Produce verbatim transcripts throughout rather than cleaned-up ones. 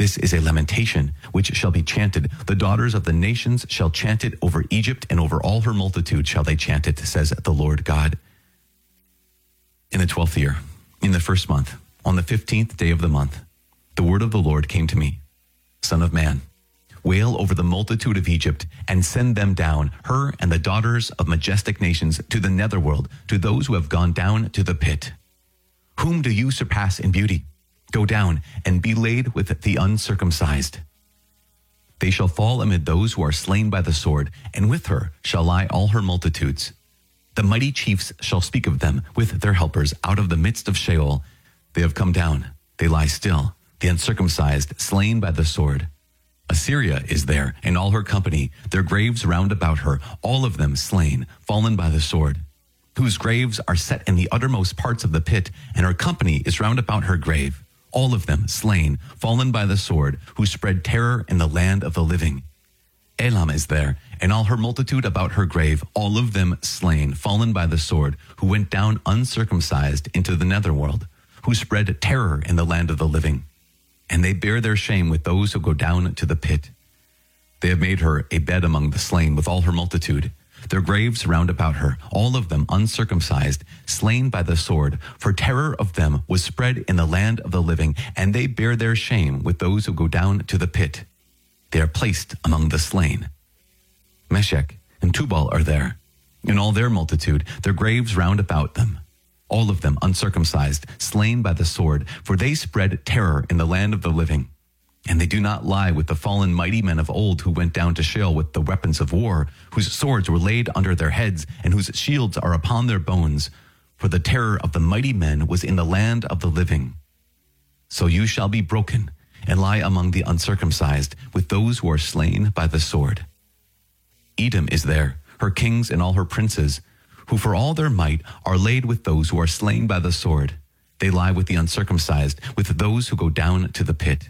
This is a lamentation which shall be chanted. The daughters of the nations shall chant it over Egypt, and over all her multitude shall they chant it, says the Lord God. In the twelfth year, in the first month, on the fifteenth day of the month, the word of the Lord came to me. Son of man, wail over the multitude of Egypt, and send them down, her and the daughters of majestic nations, to the netherworld, to those who have gone down to the pit. Whom do you surpass in beauty? Go down and be laid with the uncircumcised. They shall fall amid those who are slain by the sword, and with her shall lie all her multitudes. The mighty chiefs shall speak of them with their helpers out of the midst of Sheol. They have come down, they lie still, the uncircumcised, slain by the sword. Assyria is there, and all her company, their graves round about her, all of them slain, fallen by the sword, whose graves are set in the uttermost parts of the pit, and her company is round about her grave, all of them slain, fallen by the sword, who spread terror in the land of the living. Elam is there, and all her multitude about her grave, all of them slain, fallen by the sword, who went down uncircumcised into the netherworld, who spread terror in the land of the living. And they bear their shame with those who go down to the pit. They have made her a bed among the slain with all her multitude, their graves round about her, all of them uncircumcised, slain by the sword, for terror of them was spread in the land of the living, and they bear their shame with those who go down to the pit. They are placed among the slain. Meshech and Tubal are there, in all their multitude, their graves round about them, all of them uncircumcised, slain by the sword, for they spread terror in the land of the living. And they do not lie with the fallen mighty men of old who went down to Sheol with the weapons of war, whose swords were laid under their heads, and whose shields are upon their bones, for the terror of the mighty men was in the land of the living. So you shall be broken, and lie among the uncircumcised, with those who are slain by the sword. Edom is there, her kings and all her princes, who for all their might are laid with those who are slain by the sword. They lie with the uncircumcised, with those who go down to the pit.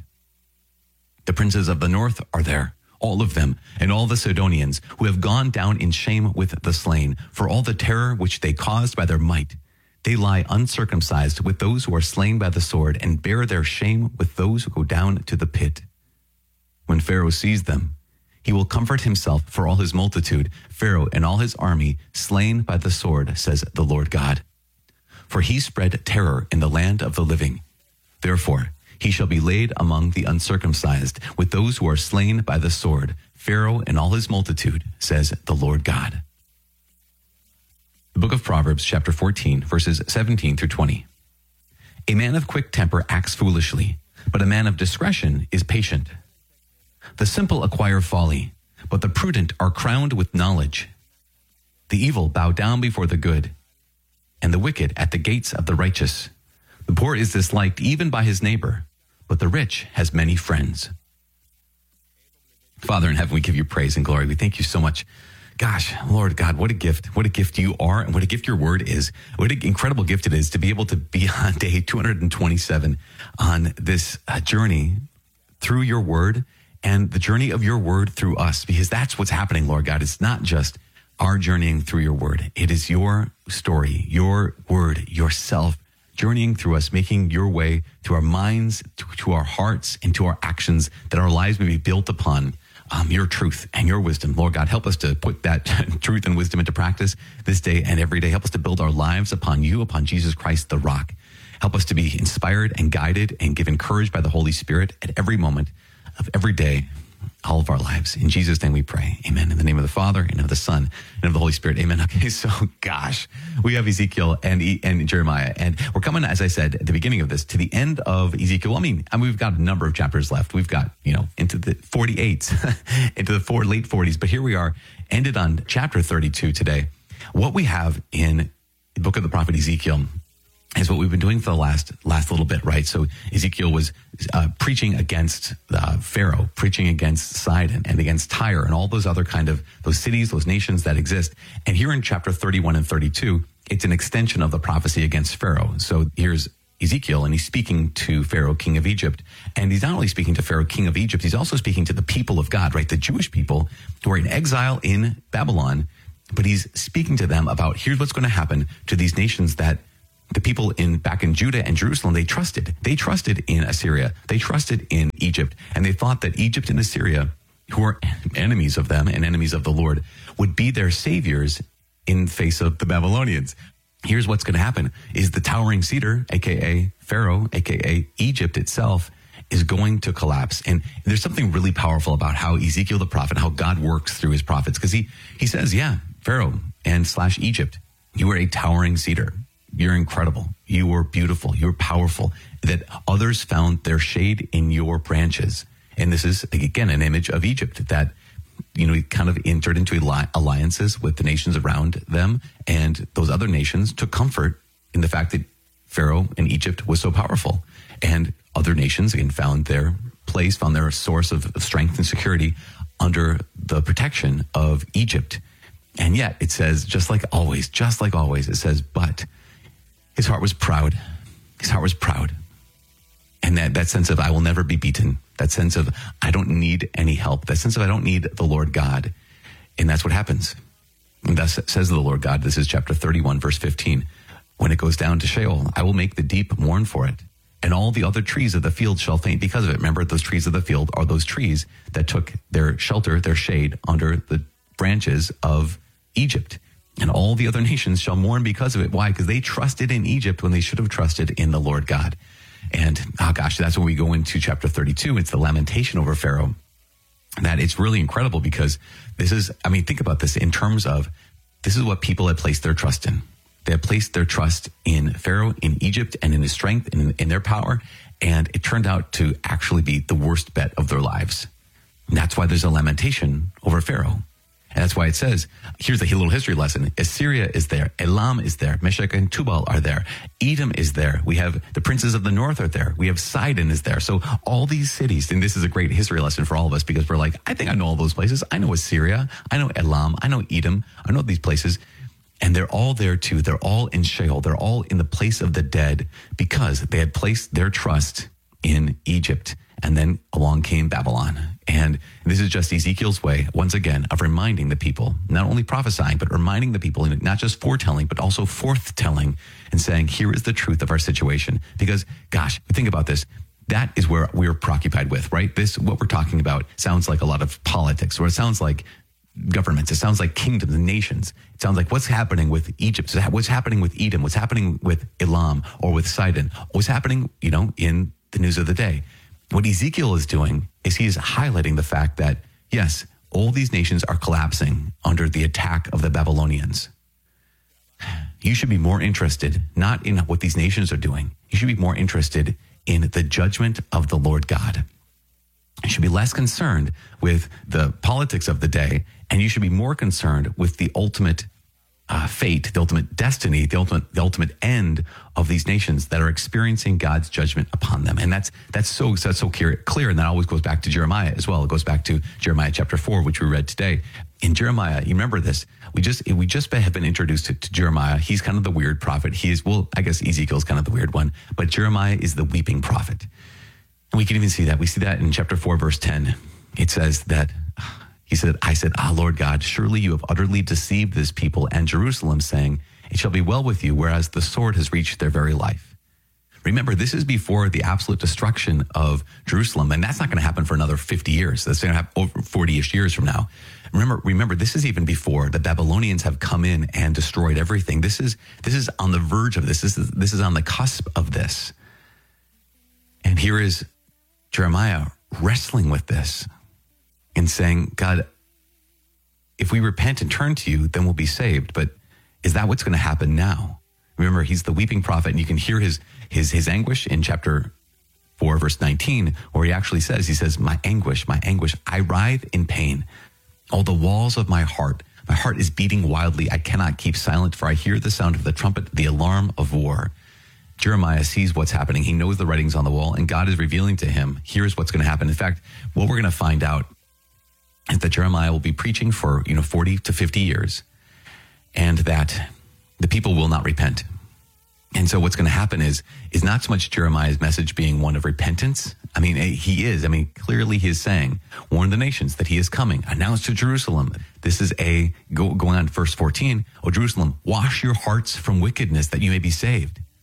The princes of the north are there, all of them, and all the Sidonians, who have gone down in shame with the slain, for all the terror which they caused by their might. They lie uncircumcised with those who are slain by the sword, and bear their shame with those who go down to the pit. When Pharaoh sees them, he will comfort himself for all his multitude, Pharaoh and all his army, slain by the sword, says the Lord God. For he spread terror in the land of the living. Therefore, he shall be laid among the uncircumcised, with those who are slain by the sword, Pharaoh and all his multitude, says the Lord God. The book of Proverbs, chapter fourteen, verses seventeen through twenty. A man of quick temper acts foolishly, but a man of discretion is patient. The simple acquire folly, but the prudent are crowned with knowledge. The evil bow down before the good, and the wicked at the gates of the righteous. The poor is disliked even by his neighbor, but the rich has many friends. Father in heaven, we give you praise and glory. We thank you so much. Gosh, Lord God, what a gift. What a gift you are, and what a gift your word is. What an incredible gift it is to be able to be on day two hundred twenty-seven on this uh, journey through your word, and the journey of your word through us, because that's what's happening, Lord God. It's not just our journeying through your word. It is your story, your word, yourself journeying through us, making your way to our minds, to, to our hearts, and to our actions, that our lives may be built upon um, your truth and your wisdom. Lord God, help us to put that truth and wisdom into practice this day and every day. Help us to build our lives upon you, upon Jesus Christ, the rock. Help us to be inspired and guided and give encouraged by the Holy Spirit at every moment of every day, all of our lives. In Jesus' name we pray. Amen. In the name of the Father, and of the Son, and of the Holy Spirit. Amen. Okay, so gosh, we have Ezekiel and and Jeremiah, and we're coming, as I said at the beginning of this, to the end of Ezekiel. I mean, I mean we've got a number of chapters left. We've got, you know, into the forty-eights, into the four, late forties. But here we are, ended on chapter thirty-two today. What we have in the book of the prophet Ezekiel is what we've been doing for the last last little bit, right? So Ezekiel was uh, preaching against uh, Pharaoh, preaching against Sidon and against Tyre and all those other kind of, those cities, those nations that exist. And here in chapter thirty-one and thirty-two, it's an extension of the prophecy against Pharaoh. So here's Ezekiel, and he's speaking to Pharaoh, king of Egypt. And he's not only speaking to Pharaoh, king of Egypt, he's also speaking to the people of God, right? The Jewish people who are in exile in Babylon. But he's speaking to them about, here's what's going to happen to these nations that the people in back in Judah and Jerusalem, they trusted. They trusted in Assyria. They trusted in Egypt. And they thought that Egypt and Assyria, who are enemies of them and enemies of the Lord, would be their saviors in face of the Babylonians. Here's what's going to happen is the towering cedar, a k a. Pharaoh, a k a. Egypt itself, is going to collapse. And there's something really powerful about how Ezekiel the prophet, how God works through his prophets. Because he, he says, yeah, Pharaoh and slash Egypt, you are a towering cedar. You're incredible. You were beautiful. You're powerful. That others found their shade in your branches. And this is, again, an image of Egypt that, you know, he kind of entered into alliances with the nations around them. And those other nations took comfort in the fact that Pharaoh in Egypt was so powerful. And other nations, again, found their place, found their source of strength and security under the protection of Egypt. And yet it says, just like always, just like always, it says, but his heart was proud. His heart was proud. And that, that sense of, I will never be beaten. That sense of, I don't need any help. That sense of, I don't need the Lord God. And that's what happens. And thus says the Lord God, this is chapter thirty-one, verse fifteen. When it goes down to Sheol, I will make the deep mourn for it. And all the other trees of the field shall faint because of it. Remember, those trees of the field are those trees that took their shelter, their shade under the branches of Egypt. And all the other nations shall mourn because of it. Why? Because they trusted in Egypt when they should have trusted in the Lord God. And, oh gosh, that's when we go into chapter thirty-two. It's the lamentation over Pharaoh. That it's really incredible because this is, I mean, think about this in terms of, this is what people had placed their trust in. They had placed their trust in Pharaoh, in Egypt, and in his strength and in, in their power. And it turned out to actually be the worst bet of their lives. And that's why there's a lamentation over Pharaoh. And that's why it says, here's a little history lesson. Assyria is there. Elam is there. Meshech and Tubal are there. Edom is there. We have the princes of the north are there. We have Sidon is there. So all these cities, and this is a great history lesson for all of us because we're like, I think I know all those places. I know Assyria. I know Elam. I know Edom. I know these places. And they're all there too. They're all in Sheol. They're all in the place of the dead because they had placed their trust in Egypt. And then along came Babylon. And this is just Ezekiel's way, once again, of reminding the people, not only prophesying, but reminding the people, not just foretelling, but also forthtelling and saying, here is the truth of our situation. Because, gosh, think about this. That is where we're preoccupied with, right? This, what we're talking about sounds like a lot of politics, or it sounds like governments. It sounds like kingdoms and nations. It sounds like what's happening with Egypt, what's happening with Edom, what's happening with Elam or with Sidon, what's happening, you know, in the news of the day. What Ezekiel is doing is he's highlighting the fact that, yes, all these nations are collapsing under the attack of the Babylonians. You should be more interested, not in what these nations are doing. You should be more interested in the judgment of the Lord God. You should be less concerned with the politics of the day, and you should be more concerned with the ultimate uh, fate, the ultimate destiny, the ultimate, the ultimate end of these nations that are experiencing God's judgment upon them. And that's that's so that's so clear, clear, and that always goes back to Jeremiah as well. It goes back to Jeremiah chapter four, which we read today. In Jeremiah, you remember this? We just we just have been introduced to, to Jeremiah. He's kind of the weird prophet. He is, well, I guess Ezekiel's kind of the weird one, but Jeremiah is the weeping prophet. And we can even see that. We see that in chapter four, verse ten. It says that, he said, I said, ah, Lord God, surely you have utterly deceived this people and Jerusalem, saying, it shall be well with you, whereas the sword has reached their very life. Remember, this is before the absolute destruction of Jerusalem, and that's not going to happen for another fifty years. That's going to happen over forty-ish years from now. Remember, remember, this is even before the Babylonians have come in and destroyed everything. This is this is on the verge of this. This is this is on the cusp of this. And here is Jeremiah wrestling with this and saying, God, if we repent and turn to you, then we'll be saved. But is that what's going to happen now? Remember, he's the weeping prophet, and you can hear his his his anguish in chapter four, verse nineteen, where he actually says, he says, my anguish, my anguish, I writhe in pain. All the walls of my heart, my heart is beating wildly. I cannot keep silent, for I hear the sound of the trumpet, the alarm of war. Jeremiah sees what's happening. He knows the writings on the wall, and God is revealing to him, here's what's going to happen. In fact, what we're going to find out is that Jeremiah will be preaching for, you know, forty to fifty years, and that the people will not repent. And so what's going to happen is, is not so much Jeremiah's message being one of repentance. I mean, he is. I mean, clearly he is saying, warn the nations that he is coming. Announce to Jerusalem. This is a, go, going on verse fourteen, O Jerusalem, wash your hearts from wickedness that you may be saved.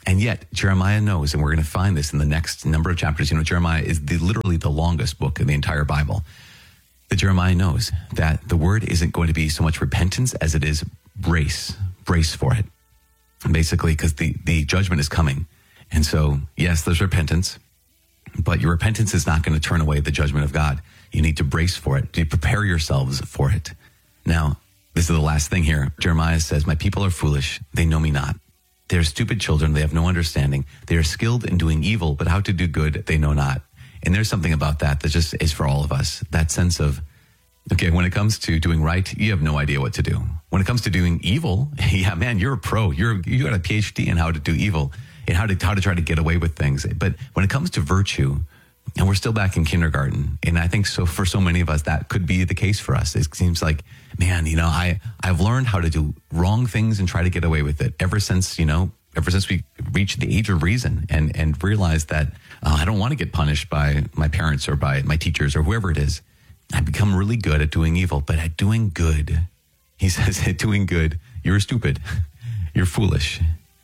And yet Jeremiah knows, and we're going to find this in the next number of chapters. You know, Jeremiah is the, literally the longest book in the entire Bible. That Jeremiah knows that the word isn't going to be so much repentance as it is brace, brace for it. And basically, because the, the judgment is coming. And so, yes, there's repentance, but your repentance is not going to turn away the judgment of God. You need to brace for it, to prepare yourselves for it. Now, this is the last thing here. Jeremiah says, my people are foolish. They know me not. They are stupid children. They have no understanding. They are skilled in doing evil, but how to do good, they know not. And there's something about that that just is for all of us. That sense of, okay, when it comes to doing right, you have no idea what to do. When it comes to doing evil, yeah, man, you're a pro. You're, you got a P H D in how to do evil and how to, how to try to get away with things. But when it comes to virtue, and we're still back in kindergarten. And I think so for so many of us, that could be the case for us. It seems like, man, you know, I, I've learned how to do wrong things and try to get away with it ever since, you know, ever since we reached the age of reason and, and realized that uh, I don't want to get punished by my parents or by my teachers or whoever it is. I've become really good at doing evil, but at doing good, he says, at doing good, you're stupid. You're foolish.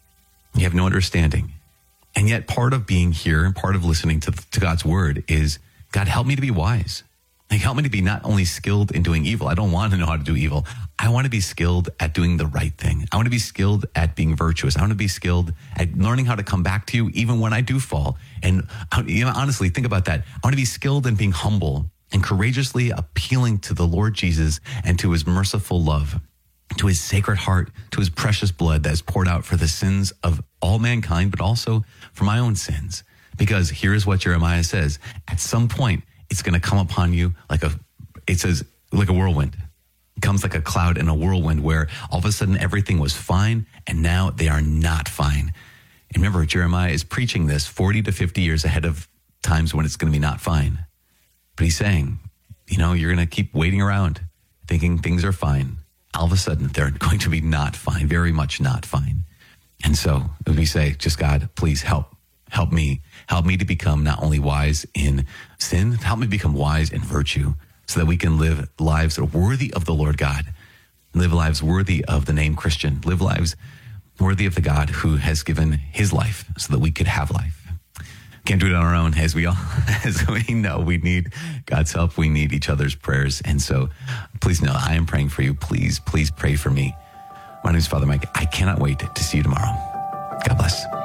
You have no understanding. And yet part of being here and part of listening to, to God's word is, God, help me to be wise. Like, help me to be not only skilled in doing evil. I don't want to know how to do evil. I want to be skilled at doing the right thing. I want to be skilled at being virtuous. I want to be skilled at learning how to come back to you even when I do fall. And you know, honestly, think about that. I want to be skilled in being humble and courageously appealing to the Lord Jesus and to his merciful love, to his sacred heart, to his precious blood that is poured out for the sins of all mankind, but also for my own sins. Because here's what Jeremiah says. At some point, it's going to come upon you like a, it says, like a whirlwind. It comes like a cloud and a whirlwind where all of a sudden everything was fine and now they are not fine. And remember, Jeremiah is preaching this forty to fifty years ahead of times when it's going to be not fine. But he's saying, you know, you're going to keep waiting around thinking things are fine. All of a sudden, they're going to be not fine, very much not fine. And so we say, just God, please help, help me, help me to become not only wise in sin, help me become wise in virtue so that we can live lives that are worthy of the Lord God, live lives worthy of the name Christian, live lives worthy of the God who has given his life so that we could have life. Can't do it on our own, as we all, as we know, we need God's help. We need each other's prayers. And so please know, I am praying for you. Please, please pray for me. My name is Father Mike. I cannot wait to see you tomorrow. God bless.